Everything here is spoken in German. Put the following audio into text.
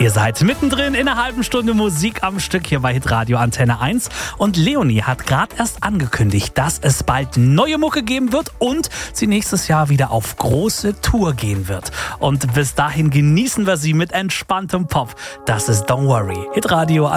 Ihr seid mittendrin in einer halben Stunde Musik am Stück hier bei Hitradio Antenne 1. Und Leonie hat gerade erst angekündigt, dass es bald neue Mucke geben wird und sie nächstes Jahr wieder auf große Tour gehen wird. Und bis dahin genießen wir sie mit entspanntem Pop. Das ist Don't Worry. Hitradio